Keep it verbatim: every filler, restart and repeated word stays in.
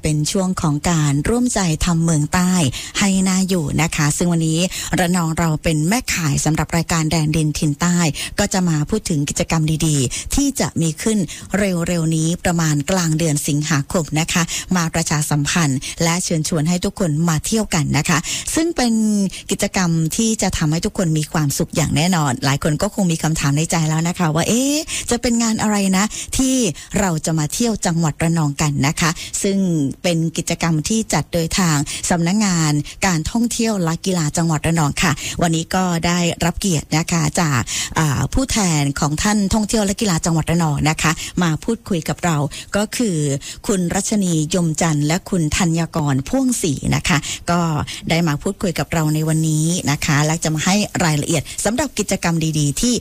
เป็นช่วงของการร่วมใจทำเมืองใต้ให้น่าอยู่นะคะซึ่งวันนี้ระนองเราเป็นแม่ข่ายสำหรับรายการแดนดินถิ่นใต้ก็จะมาพูดถึงกิจกรรมดีๆที่จะมีขึ้นเร็วๆนี้ประมาณกลางเดือนสิงหาคมนะคะมาประชาสัมพันธ์และเชิญชวนให้ทุกคนมาเที่ยวกันนะคะซึ่งเป็นกิจกรรมที่จะทำให้ทุกคนมีความสุขอย่างแน่นอนหลายคนก็คงมีคำถามในใจแล้วนะคะว่าเอ๊ะจะเป็นงานอะไรนะที่เราจะมาเที่ยวจังหวัดระนองกันนะคะซึ่งเป็นกิจกรรมที่จัดโดยทางสำนักงานการท่องเที่ยวและกีฬาจังหวัดระนองค่ะวันนี้ก็ได้รับเกียรตินะคะจากผู้แทนของท่านท่องเที่ยวและกีฬาจังหวัดระนองนะคะมาพูดคุยกับเราก็คือคุณรัชนียมจันทร์และคุณธัญกรพ่วงศรีนะคะก็ได้มาพูดคุยกับเราในวันนี้นะคะและจะมาให้รายละเอียดสำหรับกิจกรรมดีๆที่